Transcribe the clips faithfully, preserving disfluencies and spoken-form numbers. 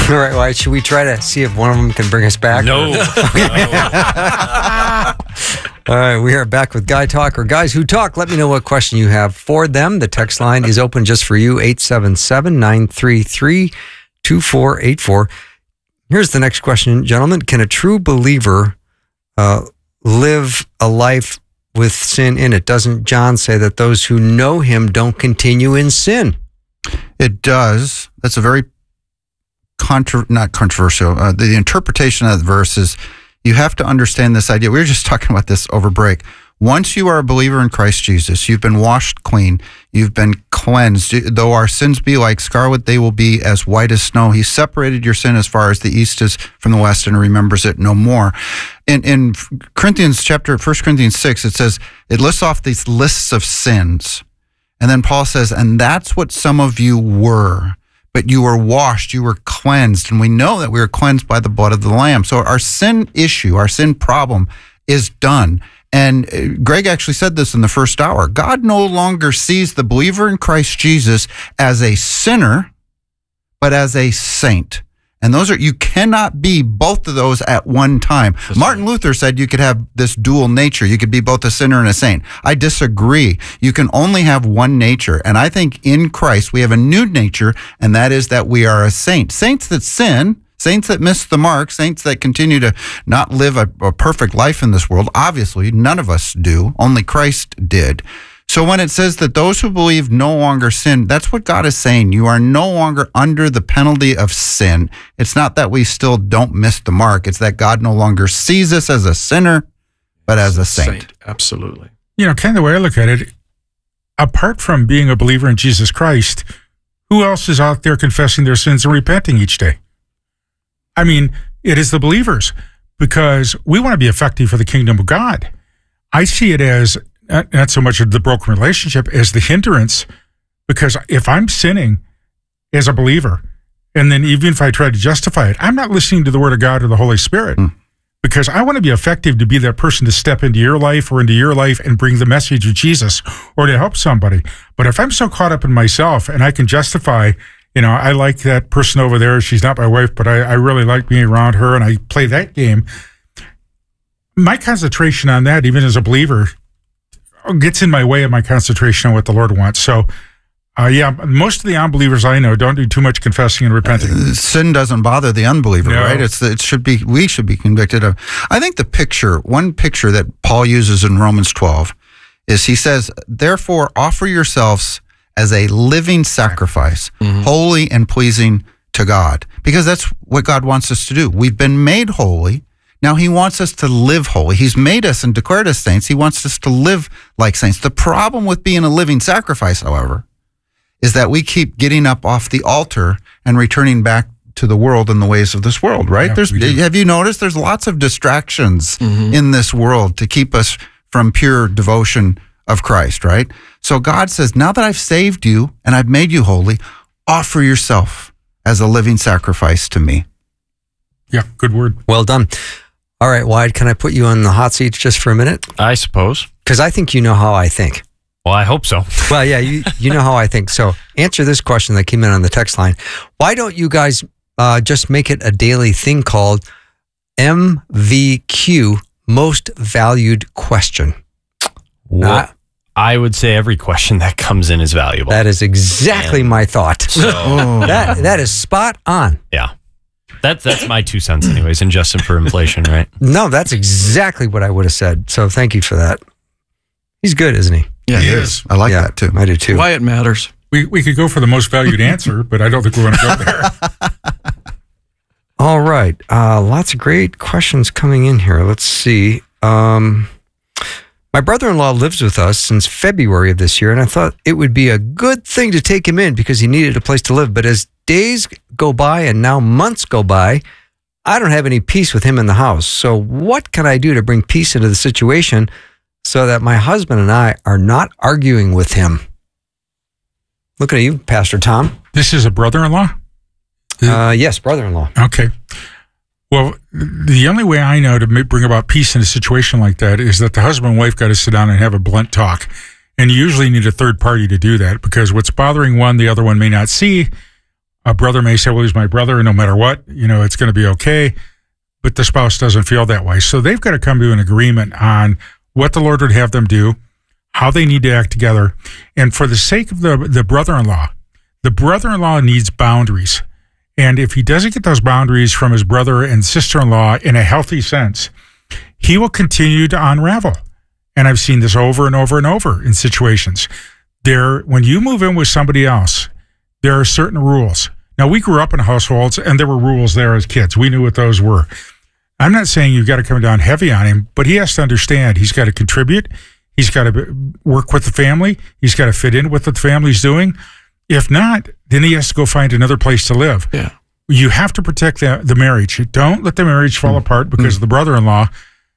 All right, well, should we try to see if one of them can bring us back? No. no. All right, we are back with Guy Talk, or Guys Who Talk. Let me know what question you have for them. The text line is open just for you, eight seven seven, nine three three, two four eight four. Here's the next question, gentlemen. Can a true believer uh, live a life with sin in it? Doesn't John say that those who know him don't continue in sin? It does. That's a very Contro- not controversial. Uh, the, the interpretation of that verse is you have to understand this idea. We were just talking about this over break. Once you are a believer in Christ Jesus, you've been washed clean, you've been cleansed. Though our sins be like scarlet, they will be as white as snow. He separated your sin as far as the east is from the west and remembers it no more. In, in Corinthians chapter, First Corinthians six, it says, it lists off these lists of sins. And then Paul says, and that's what some of you were. But you were washed, you were cleansed, and we know that we were cleansed by the blood of the Lamb. So our sin issue, our sin problem is done. And Greg actually said this in the first hour. God no longer sees the believer in Christ Jesus as a sinner, but as a saint. And those are, you cannot be both of those at one time. That's Martin right. Luther said you could have this dual nature. You could be both a sinner and a saint. I disagree. You can only have one nature. And I think in Christ we have a new nature, and that is that we are a saint. Saints that sin, saints that miss the mark, saints that continue to not live a, a perfect life in this world. Obviously, none of us do. Only Christ did. So when it says that those who believe no longer sin, that's what God is saying. You are no longer under the penalty of sin. It's not that we still don't miss the mark. It's that God no longer sees us as a sinner, but as a saint. saint. Absolutely. You know, kind of the way I look at it, apart from being a believer in Jesus Christ, who else is out there confessing their sins and repenting each day? I mean, it is the believers, because we want to be effective for the kingdom of God. I see it as Not, not so much of the broken relationship as the hindrance, because if I'm sinning as a believer, and then even if I try to justify it, I'm not listening to the Word of God or the Holy Spirit, mm. because I want to be effective to be that person to step into your life or into your life and bring the message of Jesus or to help somebody. But if I'm so caught up in myself and I can justify, you know, I like that person over there, she's not my wife, but I, I really like being around her, and I play that game, my concentration on that, even as a believer, gets in my way of my concentration on what the Lord wants. So, uh, yeah, most of the unbelievers I know don't do too much confessing and repenting. Uh, sin doesn't bother the unbeliever, no. right? It's it should be we should be convicted of. I think the picture, one picture that Paul uses in Romans twelve, is he says, "Therefore, offer yourselves as a living sacrifice, mm-hmm. holy and pleasing to God," because that's what God wants us to do. We've been made holy. Now, he wants us to live holy. He's made us and declared us saints. He wants us to live like saints. The problem with being a living sacrifice, however, is that we keep getting up off the altar and returning back to the world and the ways of this world, right? Yeah, There's, have you noticed there's lots of distractions mm-hmm. in this world to keep us from pure devotion of Christ, right? So God says, now that I've saved you and I've made you holy, offer yourself as a living sacrifice to me. Yeah, good word. Well done. All right, Wyatt, can I put you on the hot seat just for a minute? I suppose. Because I think you know how I think. Well, I hope so. Well, yeah, you you know how I think. So answer this question that came in on the text line. Why don't you guys uh, just make it a daily thing called M V Q, Most Valued Question? Well, Not, I would say every question that comes in is valuable. That is exactly and my thought. So, that That is spot on. Yeah. That's that's my two cents anyways, and adjusting for inflation, right? No, that's exactly what I would have said. So thank you for that. He's good, isn't he? Yeah, he, he is. is. I like yeah, that too. I do too. Why it matters. We we could go for the most valued answer, but I don't think we want to go there. All right. Uh, lots of great questions coming in here. Let's see. Um, my brother-in-law lives with us since February of this year, and I thought it would be a good thing to take him in because he needed a place to live. But as days go by and now months go by, I don't have any peace with him in the house. So what can I do to bring peace into the situation so that my husband and I are not arguing with him? Looking at you, Pastor Tom. This is a brother-in-law? Uh, yes, brother-in-law. Okay. Well, the only way I know to bring about peace in a situation like that is that the husband and wife got to sit down and have a blunt talk. And you usually need a third party to do that because what's bothering one, the other one may not see. A brother may say, well, he's my brother, and no matter what, you know, it's going to be okay. But the spouse doesn't feel that way. So they've got to come to an agreement on what the Lord would have them do, how they need to act together. And for the sake of the, the brother-in-law, the brother-in-law needs boundaries. And if he doesn't get those boundaries from his brother and sister-in-law in a healthy sense, he will continue to unravel. And I've seen this over and over and over in situations. There, when you move in with somebody else, there are certain rules. Now, we grew up in households, and there were rules there as kids. We knew what those were. I'm not saying you've got to come down heavy on him, but he has to understand he's got to contribute. He's got to work with the family. He's got to fit in with what the family's doing. If not, then he has to go find another place to live. Yeah. You have to protect the, the marriage. Don't let the marriage fall mm-hmm. apart because mm-hmm. of the brother-in-law.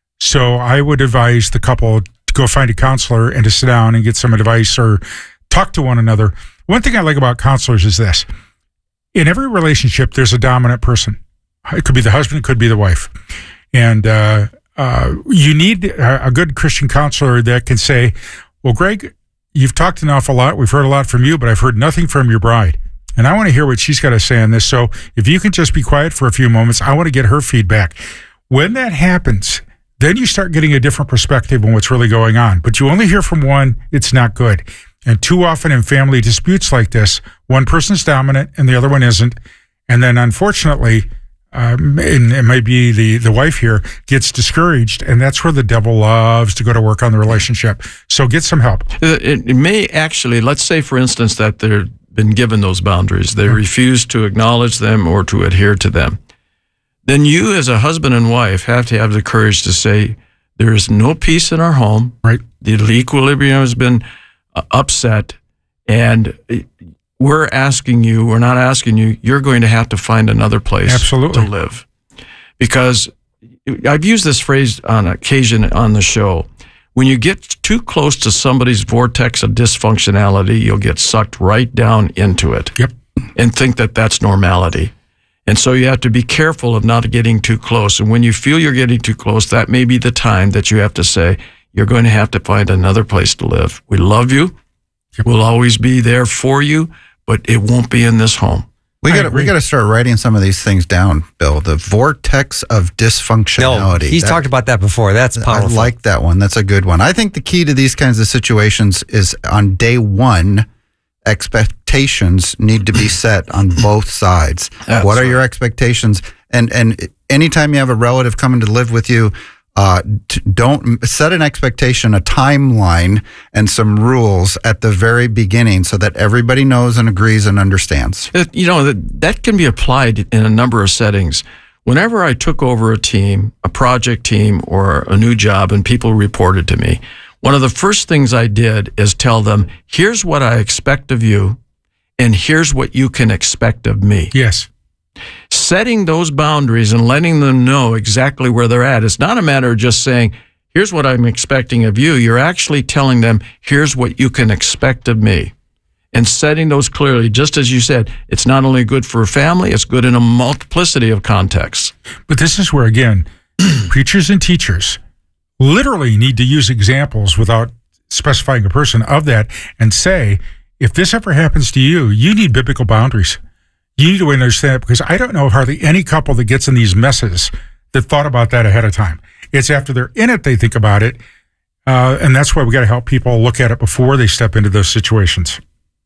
So I would advise the couple to go find a counselor and to sit down and get some advice or talk to one another. One thing I like about counselors is this. In every relationship, there's a dominant person. It could be the husband, it could be the wife. And uh, uh, you need a, a good Christian counselor that can say, well, Greg, you've talked an awful lot. We've heard a lot from you, but I've heard nothing from your bride. And I want to hear what she's got to say on this. So if you can just be quiet for a few moments, I want to get her feedback. When that happens, then you start getting a different perspective on what's really going on. But you only hear from one, it's not good. And too often in family disputes like this, one person's dominant and the other one isn't. And then unfortunately, um, and it may be the, the wife here gets discouraged, and that's where the devil loves to go to work on the relationship. So get some help. It, it may actually, let's say, for instance, that they've been given those boundaries. They mm-hmm. refuse to acknowledge them or to adhere to them. Then you as a husband and wife have to have the courage to say, there is no peace in our home. Right. The equilibrium has been uh, upset, and we're asking you, we're not asking you, you're going to have to find another place Absolutely. to live. Because I've used this phrase on occasion on the show. When you get too close to somebody's vortex of dysfunctionality, you'll get sucked right down into it. Yep. And think that that's normality. And so you have to be careful of not getting too close. And when you feel you're getting too close, that may be the time that you have to say, you're going to have to find another place to live. We love you. Yep. We'll always be there for you, but it won't be in this home. We got we got to start writing some of these things down, Bill. The vortex of dysfunctionality. No, he's that, talked about that before. That's powerful. I like that one. That's a good one. I think the key to these kinds of situations is on day one, expectations need to be set on both sides. That's what are right. your expectations? And and anytime you have a relative coming to live with you, uh, t- don't set an expectation, a timeline, and some rules at the very beginning so that everybody knows and agrees and understands. You know, that, that can be applied in a number of settings. Whenever I took over a team, a project team, or a new job, and people reported to me, one of the first things I did is tell them, here's what I expect of you, and here's what you can expect of me. Yes. Setting those boundaries and letting them know exactly where they're at. It's not a matter of just saying, here's what I'm expecting of you. You're actually telling them, here's what you can expect of me. And setting those clearly, just as you said, it's not only good for a family, it's good in a multiplicity of contexts. But this is where, again, preachers and teachers literally need to use examples without specifying a person of that and say, if this ever happens to you, you need biblical boundaries. You need to understand it, because I don't know of hardly any couple that gets in these messes that thought about that ahead of time. It's after they're in it, they think about it. Uh, and that's why we got to help people look at it before they step into those situations.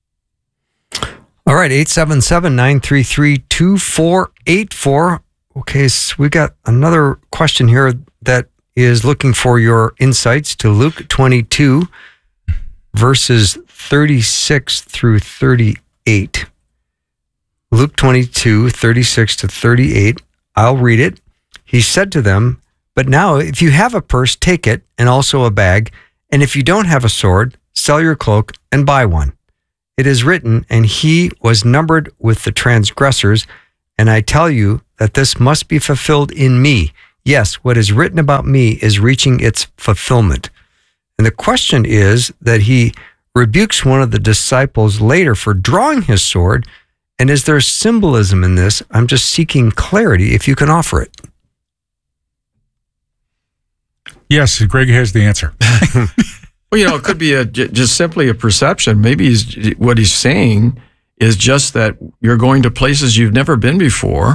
All right, eight seven seven, nine three three, two four eight four. Okay, so we got another question here that is looking for your insights to Luke twenty-two, verses thirty-six through thirty-eight. Luke twenty-two, thirty-six to thirty-eight. I'll read it. He said to them, but now if you have a purse, take it, and also a bag. And if you don't have a sword, sell your cloak and buy one. It is written, and he was numbered with the transgressors. And I tell you that this must be fulfilled in me. Yes, what is written about me is reaching its fulfillment. And the question is that he rebukes one of the disciples later for drawing his sword. And is there symbolism in this? I'm just seeking clarity if you can offer it. Yes, Greg has the answer. Well, you know, it could be a, just simply a perception. Maybe he's, what he's saying is just that you're going to places you've never been before,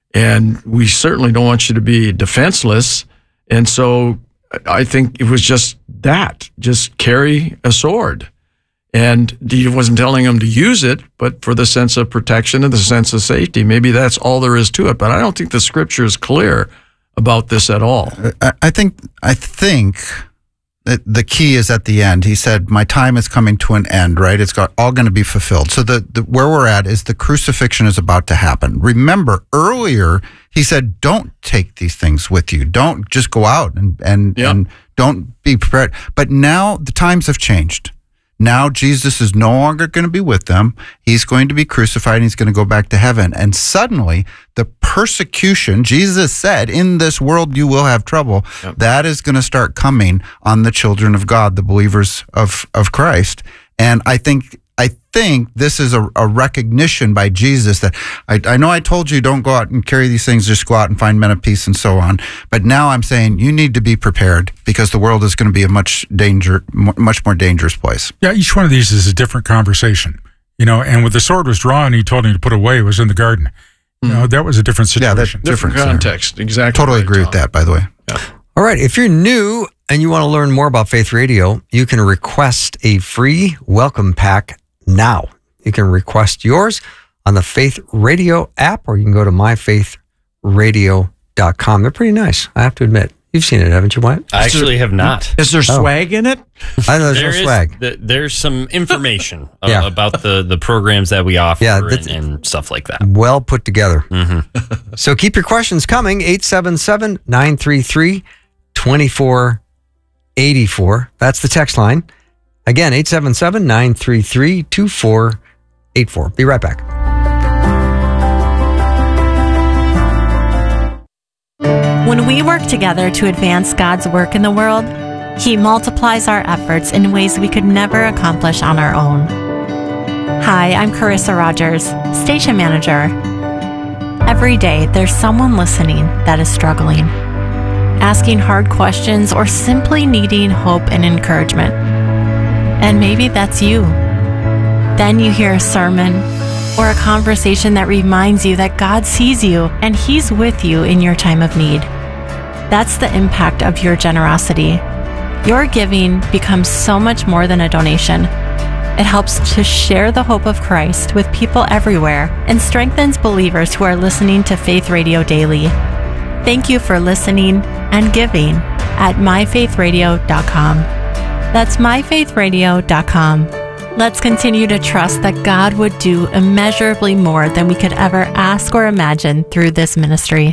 and we certainly don't want you to be defenseless. And so I think it was just that, just carry a sword. And he wasn't telling them to use it, but for the sense of protection and the sense of safety. Maybe that's all there is to it. But I don't think the scripture is clear about this at all. I, I think I think that the key is at the end. He said, "My time is coming to an end." Right? It's got, all going to be fulfilled. So the, the where we're at is the crucifixion is about to happen. Remember earlier he said, "Don't take these things with you. Don't just go out and and, Yep. and don't be prepared." But now the times have changed. Now Jesus is no longer going to be with them. He's going to be crucified and he's going to go back to heaven. And suddenly the persecution, Jesus said, "In this world you will have trouble." Yep. That is going to start coming on the children of God, the believers of, of Christ. And I think I think this is a, a recognition by Jesus that I, I know I told you don't go out and carry these things, just go out and find men of peace and so on. But now I'm saying you need to be prepared because the world is going to be a much danger, much more dangerous place. Yeah, each one of these is a different conversation, you know. And when the sword was drawn, he told him to put away. It was in the garden. You know, that was a different Yeah, situation. that's Different different context. Exactly. Totally right, agree with Tom. that, by the way. All right. If you're new and you want to learn more about Faith Radio, you can request a free welcome pack now. You can request yours on the Faith Radio app, or you can go to my faith radio dot com. They're pretty nice, I have to admit. You've seen it, haven't you, Wyatt? I actually have not. Is there swag in it? I know there's There no is- swag. th- there's some information uh, Yeah. about the, the programs that we offer Yeah, and, that's- and stuff like that. Well put together. So keep your questions coming. eight seven seven, nine three three, two four eight four. That's the text line. Again, eight seven seven, nine three three, two four eight four. Be right back. When we work together to advance God's work in the world, He multiplies our efforts in ways we could never accomplish on our own. Hi, I'm Carissa Rogers, Station Manager. Every day, there's someone listening that is struggling, asking hard questions, or simply needing hope and encouragement. And maybe that's you. Then you hear a sermon or a conversation that reminds you that God sees you and He's with you in your time of need. That's the impact of your generosity. Your giving becomes so much more than a donation. It helps to share the hope of Christ with people everywhere and strengthens believers who are listening to Faith Radio daily. Thank you for listening and giving at my faith radio dot com. That's my faith radio dot com. Let's continue to trust that God would do immeasurably more than we could ever ask or imagine through this ministry.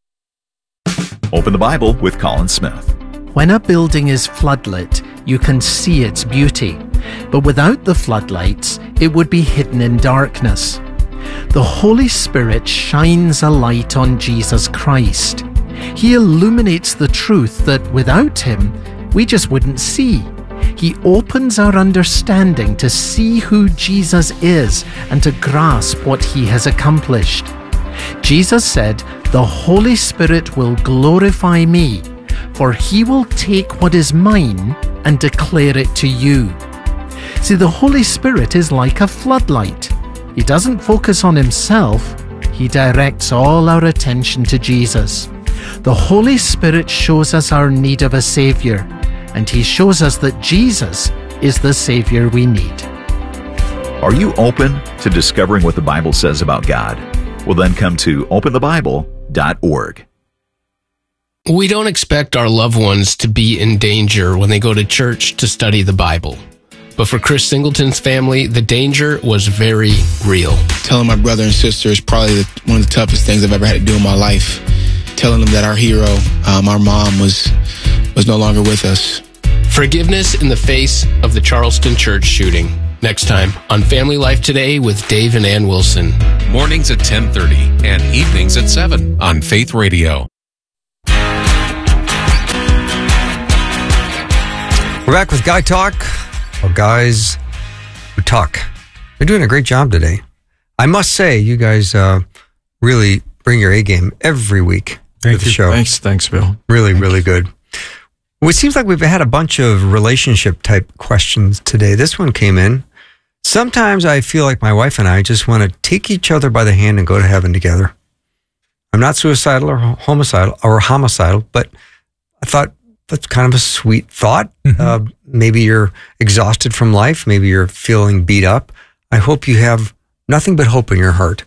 Open the Bible with Colin Smith. When a building is floodlit, you can see its beauty, but without the floodlights, it would be hidden in darkness. The Holy Spirit shines a light on Jesus Christ. He illuminates the truth that without Him, we just wouldn't see. He opens our understanding to see who Jesus is and to grasp what He has accomplished. Jesus said, "The Holy Spirit will glorify me, for He will take what is mine and declare it to you." See, the Holy Spirit is like a floodlight. He doesn't focus on Himself. He directs all our attention to Jesus. The Holy Spirit shows us our need of a Savior, and He shows us that Jesus is the Savior we need. Are you open to discovering what the Bible says about God? Well, then come to open the bible dot org. We don't expect our loved ones to be in danger when they go to church to study the Bible. But for Chris Singleton's family, the danger was very real. Telling my brother and sister is probably the, one of the toughest things I've ever had to do in my life. Telling them that our hero, um, our mom, was was no longer with us. Forgiveness in the face of the Charleston church shooting. Next time on Family Life Today with Dave and Ann Wilson. Mornings at ten thirty and evenings at seven on Faith Radio. We're back with Guy Talk, or Guys Who Talk. They're doing a great job today. I must say, you guys uh, really bring your A game every week Thank to the you. show. Thanks, thanks, Bill. Really, really good. Well, it seems like we've had a bunch of relationship type questions today. This one came in. Sometimes I feel like my wife and I just want to take each other by the hand and go to heaven together. I'm not suicidal or homicidal or homicidal, but I thought that's kind of a sweet thought. Mm-hmm. Uh, maybe you're exhausted from life. Maybe you're feeling beat up. I hope you have nothing but hope in your heart.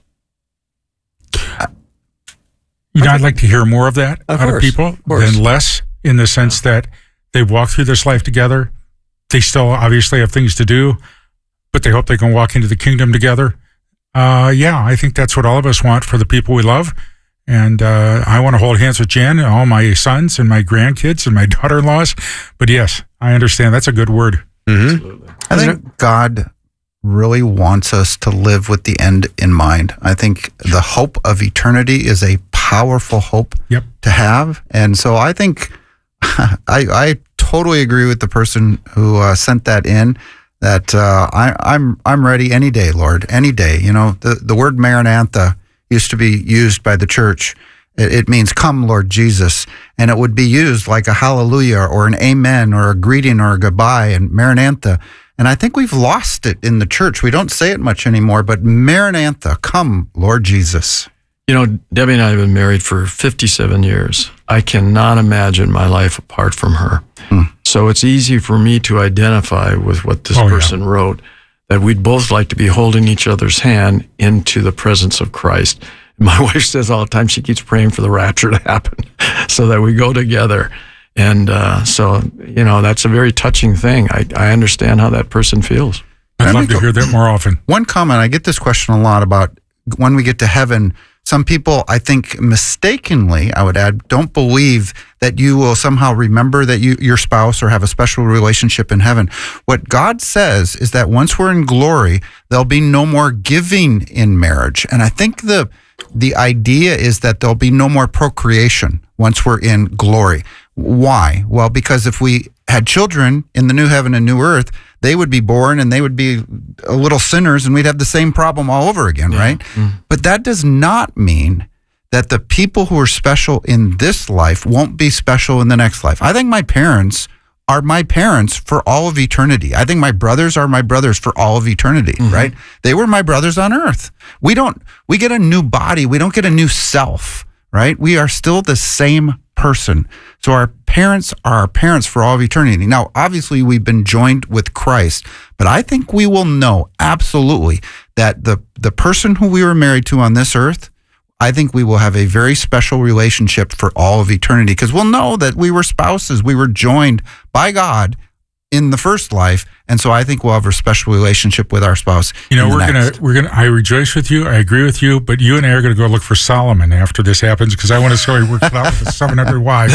You know, I'd like to hear more of that of out course, of people of course. than less, in the sense that they've walked through this life together. They still obviously have things to do, but they hope they can walk into the kingdom together. Uh, yeah, I think that's what all of us want for the people we love. And uh, I want to hold hands with Jen and all my sons and my grandkids and my daughter-in-laws. But yes, I understand. That's a good word. Mm-hmm. I think God really wants us to live with the end in mind. I think the hope of eternity is a powerful hope yep. to have. And so I think I, I totally agree with the person who uh, sent that in, that uh, I, I'm I'm ready any day, Lord, any day. You know, the, the word Maranatha used to be used by the church. It, it means come, Lord Jesus. And it would be used like a hallelujah or an amen or a greeting or a goodbye, and Maranatha. And I think we've lost it in the church. We don't say it much anymore, but Maranatha, come, Lord Jesus. You know, Debbie and I have been married for fifty-seven years. I cannot imagine my life apart from her. Hmm. So it's easy for me to identify with what this oh, person yeah. wrote, that we'd both like to be holding each other's hand into the presence of Christ. My wife says all the time she keeps praying for the rapture to happen so that we go together. And uh, so, you know, that's a very touching thing. I, I understand how that person feels. I'd love to hear that more often. One comment, I get this question a lot about when we get to heaven. Some people, I think mistakenly, I would add, don't believe that you will somehow remember that you, your spouse or have a special relationship in heaven. What God says is that once we're in glory, there'll be no more giving in marriage. And I think the the idea is that there'll be no more procreation once we're in glory. Why? Well, because if we had children in the new heaven and new earth, they would be born and they would be a little sinners and we'd have the same problem all over again, yeah. right? Mm. But that does not mean that the people who are special in this life won't be special in the next life. I think my parents are my parents for all of eternity. I think my brothers are my brothers for all of eternity, mm-hmm. right? They were my brothers on earth. We don't, we get a new body. We don't get a new self, right? We are still the same person. So our parents are our parents for all of eternity. Now, obviously, we've been joined with Christ, but I think we will know absolutely that the, the person who we were married to on this earth, I think we will have a very special relationship for all of eternity, because we'll know that we were spouses. We were joined by God in the first life. And so I think we'll have a special relationship with our spouse. You know, in the we're next. gonna we're gonna I rejoice with you, I agree with you, but you and I are gonna go look for Solomon after this happens, because I want to see how he works it out with the seven hundred wives.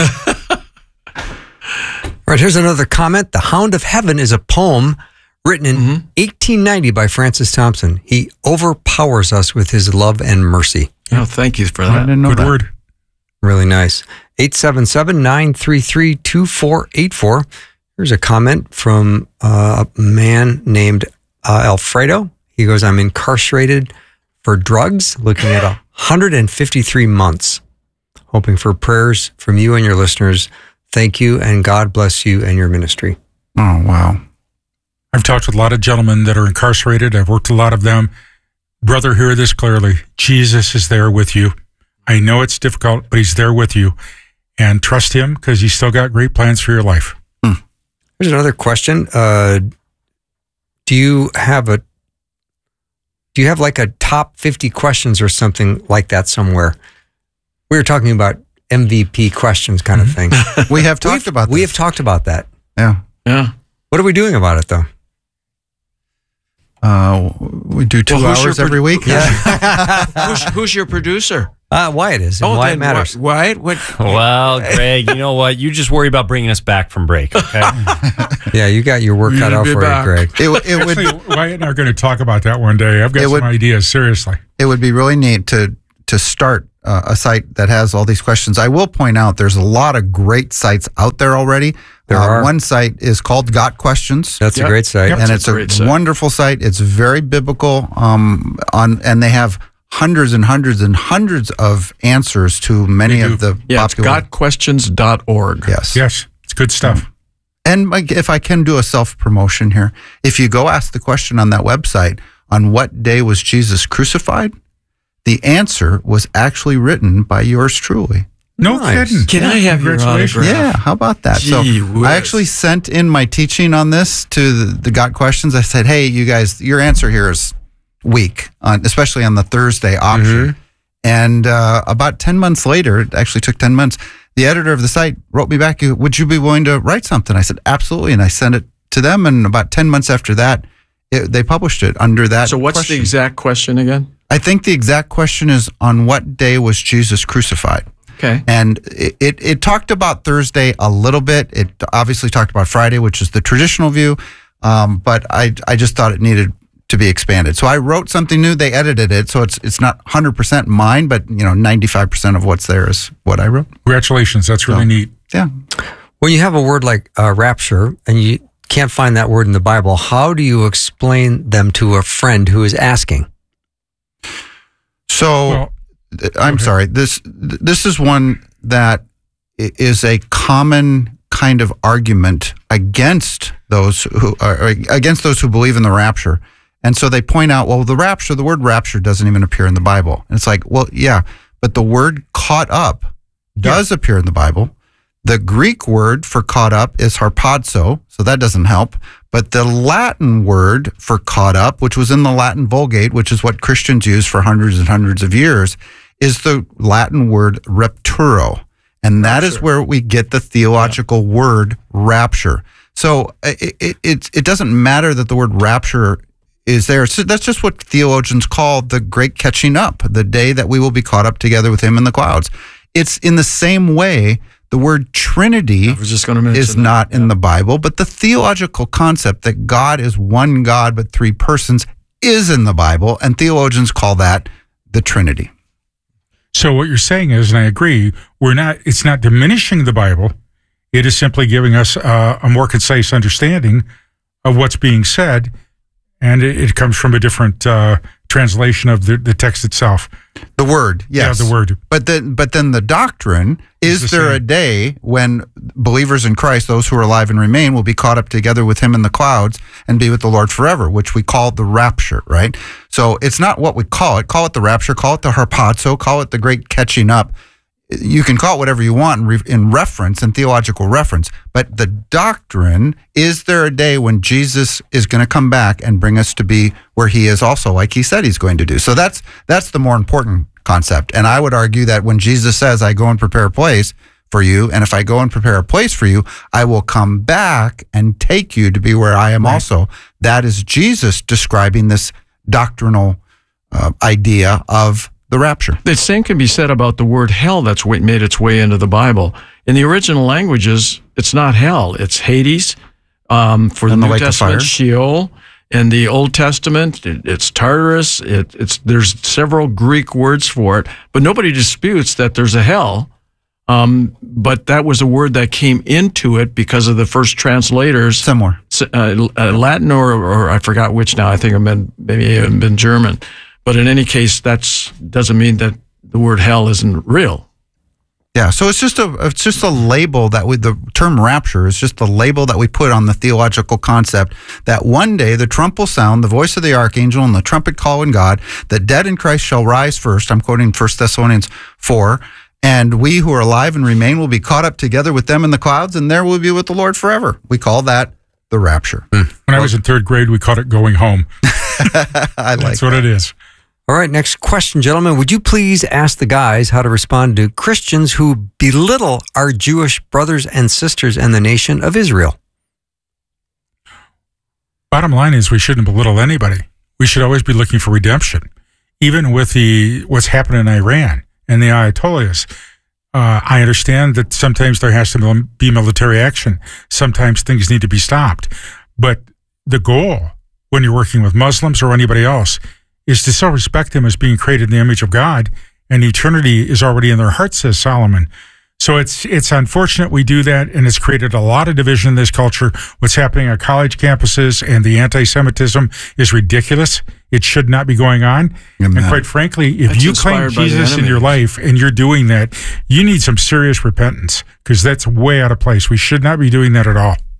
All right, here's another comment. The Hound of Heaven is a poem written in mm-hmm. eighteen ninety by Francis Thompson. He overpowers us with his love and mercy. Oh, thank you for that. I didn't know Good that. word. Really nice. eight seven seven, nine three three, two four eight four. Here's a comment from uh, a man named uh, Alfredo. He goes, I'm incarcerated for drugs, looking at one hundred fifty-three months. Hoping for prayers from you and your listeners. Thank you, and God bless you and your ministry. Oh, wow. I've talked with a lot of gentlemen that are incarcerated. I've worked with a lot of them. Brother, hear this clearly. Jesus is there with you. I know it's difficult, but he's there with you. And trust him, because he's still got great plans for your life. Hmm. Here's another question. Uh, do you have a, do you have like a top fifty questions or something like that somewhere? We were talking about M V P questions kind of thing. We have talked We've, about this. We have talked about that. Yeah. Yeah. What are we doing about it, though? Uh, we do two Well, who's hours your every pro- week. Yeah. who's, who's your producer? Uh, Wyatt is, and Oh, why it then matters. Wy- Wyatt? What? Well, Greg, you know what? You just worry about bringing us back from break, okay? Yeah, you got your work cut You'll out be for back. you, Greg. It, w- it would Actually, Wyatt and I are going to talk about that one day. I've got It some would- ideas, seriously. it would be really neat to to start uh, a site that has all these questions. I will point out there's a lot of great sites out there already. There uh, are. One site is called Got Questions. That's Yep. a great site. Yep. and That's it's a a, great site. wonderful site. It's very biblical. Um, on and they have hundreds and hundreds and hundreds of answers to many They do. of the Yeah, it's popular. got questions dot org. Yes. Yes, it's good stuff. And like, if I can do a self-promotion here, if you go ask the question on that website, on what day was Jesus crucified? The answer was actually written by yours truly. No Nice. kidding. Can I have your Congratulations. autograph? Yeah, how about that? Gee so whiz. I actually sent in my teaching on this to the, the Got Questions. I said, hey, you guys, your answer here is weak, on, especially on the Thursday option. And uh, about ten months later, it actually took ten months, the editor of the site wrote me back, would you be willing to write something? I said, absolutely. And I sent it to them. And about ten months after that, it, they published it under that So what's question. the exact question again? I think the exact question is, on what day was Jesus crucified? Okay. And it, it, it talked about Thursday a little bit. It obviously talked about Friday, which is the traditional view. Um, but I, I just thought it needed to be expanded. So I wrote something new. They edited it. So it's, it's not one hundred percent mine, but you know, ninety-five percent of what's there is what I wrote. Congratulations. That's really So, neat. Yeah. When you have a word like uh, rapture and you can't find that word in the Bible, how do you explain them to a friend who is asking? So Well, th- I'm okay. sorry. This th- this is one that i- is a common kind of argument against those who are against those who believe in the rapture. And so they point out, well, the rapture, the word rapture doesn't even appear in the Bible. And it's like, well, yeah, but the word caught up does appear in the Bible. The Greek word for caught up is harpazo, so that doesn't help. But the Latin word for caught up, which was in the Latin Vulgate, which is what Christians use for hundreds and hundreds of years, is the Latin word rapturo. And that is where we get the theological word rapture. So it, it, it, it doesn't matter that the word rapture is there. So that's just what theologians call the great catching up, the day that we will be caught up together with him in the clouds. It's in the same way the word Trinity I was just going to mention is that. not in the Bible, but the theological concept that God is one God but three persons is in the Bible, and theologians call that the Trinity. So what you're saying is, and I agree, we're not. It's not diminishing the Bible. It is simply giving us uh, a more concise understanding of what's being said, and it, it comes from a different uh, translation of the, the text itself. The word, yes. Yeah, the word. But then, but then the doctrine, It's is the there same. a day when believers in Christ, those who are alive and remain, will be caught up together with him in the clouds and be with the Lord forever, which we call the rapture, right? So it's not what we call it. Call it the rapture, call it the harpazo, call it the great catching up. You can call it whatever you want in, re- in reference, in theological reference. But the doctrine, is there a day when Jesus is going to come back and bring us to be where he is also, like he said he's going to do? So that's that's the more important concept. And I would argue that when Jesus says, I go and prepare a place for you, and if I go and prepare a place for you, I will come back and take you to be where I am also. That is Jesus describing this doctrinal uh, idea of the rapture. The same can be said about the word hell that's wa- made its way into the Bible. In the original languages, it's not hell, it's Hades. Um, for the And the New lake of Testament, fire. Sheol. In the Old Testament, it, it's Tartarus. It, it's there's several Greek words for it, but nobody disputes that there's a hell. Um, but that was a word that came into it because of the first translators. Similar. Uh, uh, Latin or, or I forgot which now. I think it been maybe it had been German. But in any case, that's doesn't mean that the word hell isn't real. Yeah, so it's just a it's just a label that we the term rapture is just a label that we put on the theological concept that one day the trump will sound, the voice of the archangel, and the trumpet call in God, the dead in Christ shall rise first. I'm quoting First Thessalonians four, and we who are alive and remain will be caught up together with them in the clouds, and there we'll be with the Lord forever. We call that the rapture. When I was in third grade, we called it going home. I like That's what that. it is. All right, next question, gentlemen. Would you please ask the guys how to respond to Christians who belittle our Jewish brothers and sisters and the nation of Israel? Bottom line is we shouldn't belittle anybody. We should always be looking for redemption. Even with the what's happening in Iran and the Ayatollahs, uh, I understand that sometimes there has to be military action. Sometimes things need to be stopped. But the goal when you're working with Muslims or anybody else is to still respect them as being created in the image of God, and eternity is already in their hearts, says Solomon. So it's it's unfortunate we do that, and it's created a lot of division in this culture. What's happening on college campuses and the anti-Semitism is ridiculous. It should not be going on. Amen. And quite frankly, if That's you claim inspired by the Jesus in enemy. your life and you're doing that, you need some serious repentance, because that's way out of place. We should not be doing that at all.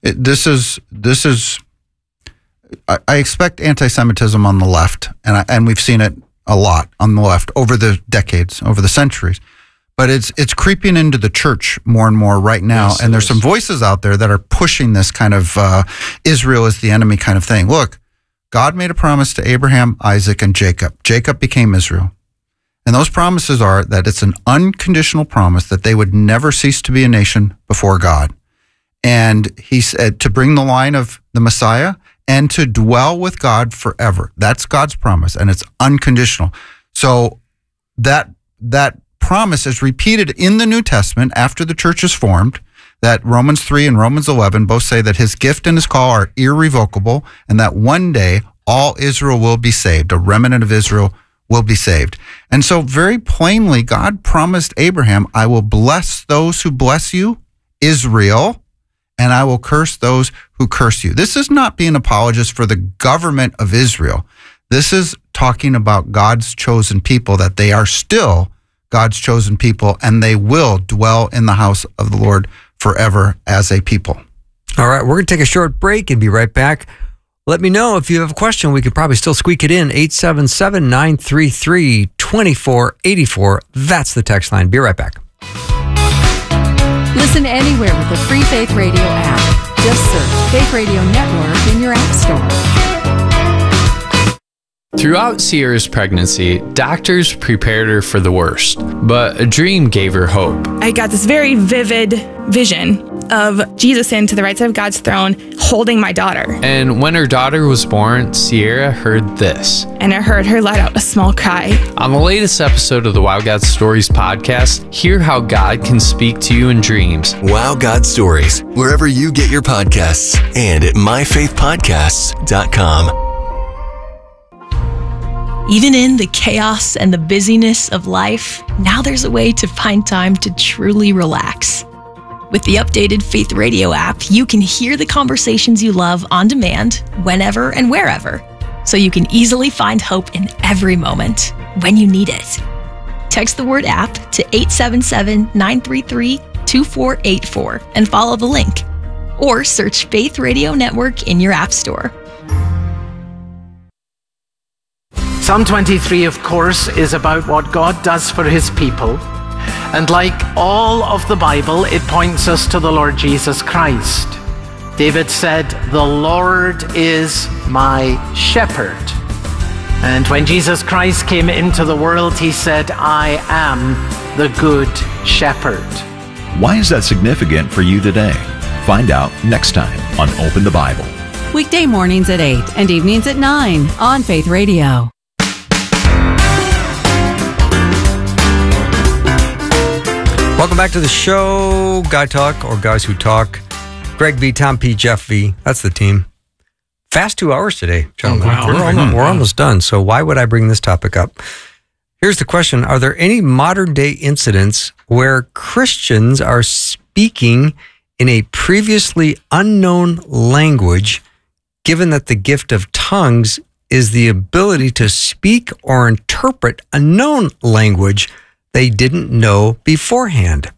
It, this is this is. I, I expect anti-Semitism on the left, and I, and we've seen it a lot on the left over the decades, over the centuries. But it's it's creeping into the church more and more right now, yes, and there's is. some voices out there that are pushing this kind of uh, Israel is the enemy kind of thing. Look, God made a promise to Abraham, Isaac, and Jacob. Jacob became Israel. And those promises are that it's an unconditional promise that they would never cease to be a nation before God. And he said to bring the line of the Messiah and to dwell with God forever. That's God's promise, and it's unconditional. So that that promise is repeated in the New Testament after the church is formed, that Romans three and Romans eleven both say that his gift and his call are irrevocable, and that one day all Israel will be saved, a remnant of Israel will be saved. And so very plainly, God promised Abraham, I will bless those who bless you, Israel, and I will curse those who curse you. This is not being an apologist for the government of Israel. This is talking about God's chosen people, that they are still God's chosen people, and they will dwell in the house of the Lord forever as a people. All right, we're going to take a short break and be right back. Let me know if you have a question. We could probably still squeak it in. eight seven seven, nine three three, two four eight four. That's the text line. Be right back. Listen anywhere with the free Faith Radio app. Just search Faith Radio Network in your app store. Throughout Sierra's pregnancy, doctors prepared her for the worst, but a dream gave her hope. I got this very vivid vision of Jesus sitting to the right side of God's throne, holding my daughter. And when her daughter was born, Sierra heard this. And I heard her let out a small cry. On the latest episode of the Wow God Stories podcast, hear how God can speak to you in dreams. Wow God Stories, wherever you get your podcasts, and at my faith podcasts dot com. Even in the chaos and the busyness of life, now there's a way to find time to truly relax. With the updated Faith Radio app, you can hear the conversations you love on demand, whenever and wherever, so you can easily find hope in every moment when you need it. Text the word app to eight seven seven, nine three three, two four eight four and follow the link. Or search Faith Radio Network in your app store. Psalm twenty-three, of course, is about what God does for his people. And like all of the Bible, it points us to the Lord Jesus Christ. David said, "The Lord is my shepherd." And when Jesus Christ came into the world, he said, "I am the good shepherd." Why is that significant for you today? Find out next time on Open the Bible. Weekday mornings at eight and evenings at nine on Faith Radio. Welcome back to the show, Guy Talk, or Guys Who Talk. Greg V, Tom P, Jeff V. That's the team. Fast two hours today, gentlemen. Oh, wow. We're, almost, we're almost done. So why would I bring this topic up? Here's the question. Are there any modern day incidents where Christians are speaking in a previously unknown language, given that the gift of tongues is the ability to speak or interpret a known language they didn't know beforehand?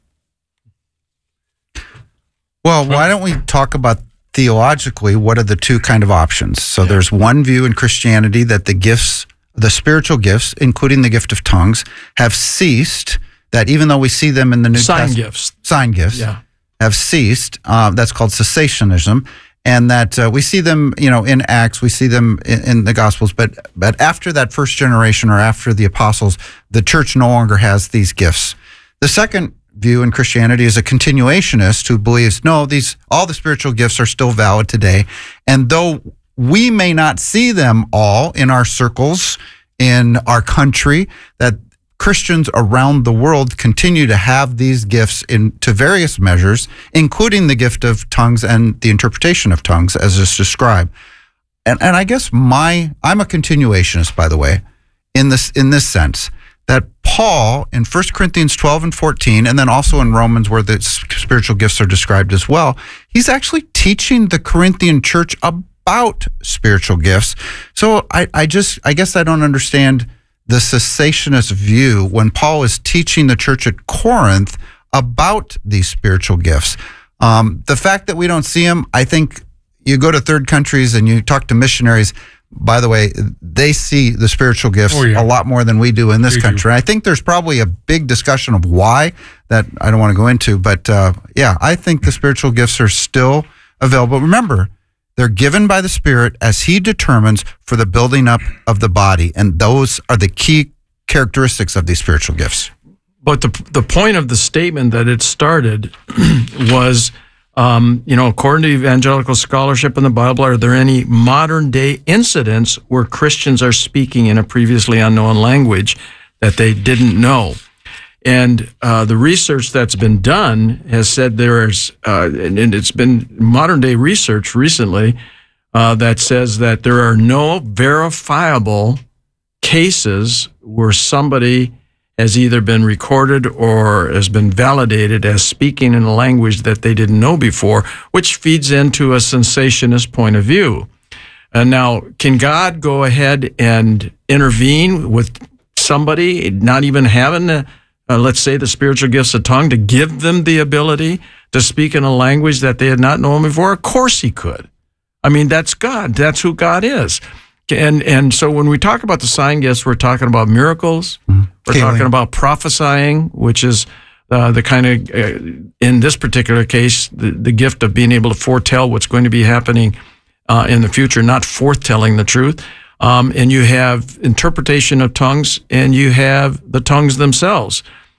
Well, why don't we talk about theologically what are the two kind of options? So yeah. There's one view in Christianity that the gifts, the spiritual gifts, including the gift of tongues, have ceased, that even though we see them in the New Sign Testament, gifts. sign gifts, yeah. have ceased. Uh, that's called cessationism. And that uh, we see them, you know, in Acts, we see them in, in the Gospels, but but after that first generation or after the apostles, the church no longer has these gifts. The second view in Christianity is a continuationist who believes, no, these all the spiritual gifts are still valid today. And though we may not see them all in our circles, in our country, that Christians around the world continue to have these gifts in to various measures, including the gift of tongues and the interpretation of tongues, as is described. And and I guess my I'm a continuationist, by the way, in this in this sense, that Paul in First Corinthians twelve and fourteen, and then also in Romans, where the spiritual gifts are described as well, he's actually teaching the Corinthian church about spiritual gifts. So I, I just I guess I don't understand the cessationist view when Paul is teaching the church at Corinth about these spiritual gifts. Um, the fact that we don't see them, I think you go to third countries and you talk to missionaries, by the way, they see the spiritual gifts Oh, yeah. a lot more than we do in this They do. country. I think there's probably a big discussion of why that I don't want to go into, but uh, yeah, I think the spiritual gifts are still available. Remember, they're given by the Spirit as He determines for the building up of the body, and those are the key characteristics of these spiritual gifts. But the the point of the statement that it started was, um, you know, according to evangelical scholarship in the Bible, are there any modern day incidents where Christians are speaking in a previously unknown language that they didn't know? And uh, the research that's been done has said there is, uh, and, and it's been modern day research recently uh, that says that there are no verifiable cases where somebody has either been recorded or has been validated as speaking in a language that they didn't know before, which feeds into a cessationist point of view. And now, can God go ahead and intervene with somebody not even having, the, uh, let's say, the spiritual gifts of tongue to give them the ability to speak in a language that they had not known before? Of course He could. I mean, that's God. That's who God is. And and so when we talk about the sign gifts, we're talking about miracles. Mm-hmm. We're Healing. talking about prophesying, which is uh, the kind of, uh, in this particular case, the, the gift of being able to foretell what's going to be happening uh, in the future, not forthtelling the truth. Um, and you have interpretation of tongues, and you have the tongues themselves.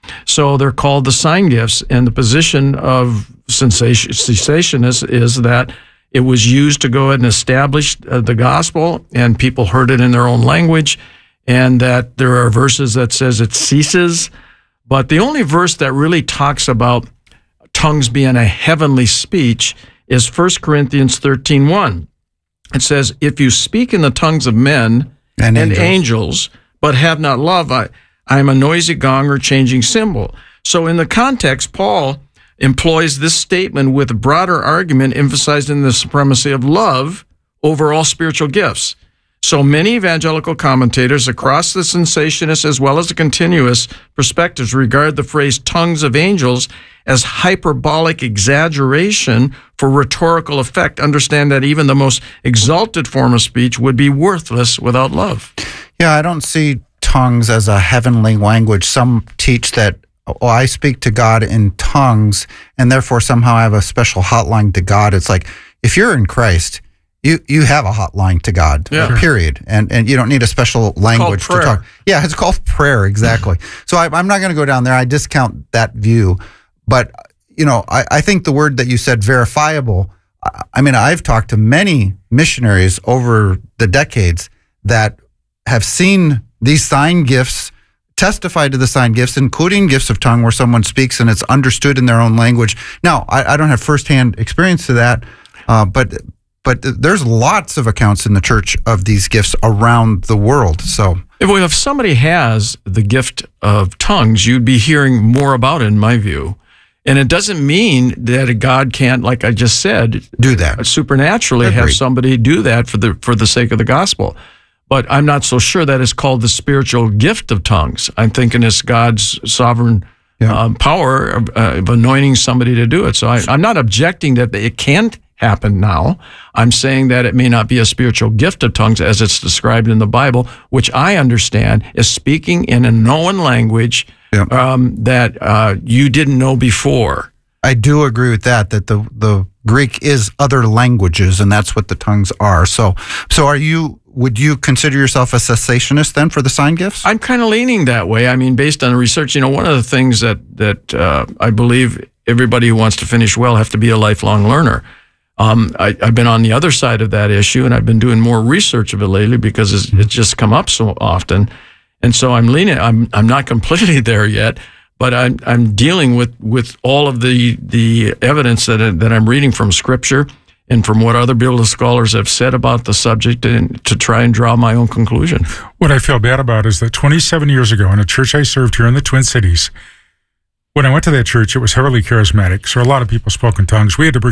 So they're called the sign gifts. And the position of cessation, cessationists is that it was used to go ahead and establish uh, the gospel, and people heard it in their own language, and that there are verses that says it ceases. But the only verse that really talks about tongues being a heavenly speech is First Corinthians thirteen one. It says, if you speak in the tongues of men and, and angels. angels, but have not love, I, I am a noisy gong or changing cymbal. So in the context, Paul employs this statement with a broader argument emphasizing the supremacy of love over all spiritual gifts. So many evangelical commentators across the cessationist as well as the continuous perspectives regard the phrase tongues of angels as hyperbolic exaggeration for rhetorical effect. Understand that even the most exalted form of speech would be worthless without love. Yeah, I don't see tongues as a heavenly language. Some teach that, oh, I speak to God in tongues, and therefore somehow I have a special hotline to God. It's like, if you're in Christ, you you have a hotline to God, Yeah. period. And and you don't need a special language to prayer. talk. Yeah, it's called prayer, exactly. So I, I'm not going to go down there. I discount that view. But, you know, I, I think the word that you said, verifiable, I, I mean, I've talked to many missionaries over the decades that have seen these sign gifts, testify to the sign gifts, including gifts of tongue where someone speaks and it's understood in their own language. Now, I, I don't have firsthand experience to that, uh, but but there's lots of accounts in the church of these gifts around the world. So If, if somebody has the gift of tongues, you'd be hearing more about it, in my view. And it doesn't mean that a God can't, like I just said, do that supernaturally have somebody do that for the for the sake of the gospel. But I'm not so sure that it's called the spiritual gift of tongues. I'm thinking it's God's sovereign Yeah. um, power of, uh, of anointing somebody to do it. So I, I'm not objecting that it can't happen now. I'm saying that it may not be a spiritual gift of tongues as it's described in the Bible, which I understand is speaking in a known language Yeah. um, that uh, you didn't know before. I do agree with that, that the, the Greek is other languages, and that's what the tongues are. So, so are you, would you consider yourself a cessationist then for the sign gifts? I'm kind of leaning that way. I mean, based on the research, you know, one of the things that, that uh, I believe everybody who wants to finish well have to be a lifelong learner. Um, I, I've been on the other side of that issue, and I've been doing more research of it lately because it's, it's just come up so often. And so I'm leaning, I'm, I'm not completely there yet, but I'm, I'm dealing with, with all of the, the evidence that, I- that I'm reading from Scripture and from what other biblical scholars have said about the subject, and to try and draw my own conclusion. What I feel bad about is that twenty-seven years ago in a church I served here in the Twin Cities, when I went to that church, it was heavily charismatic, so a lot of people spoke in tongues. We had to bring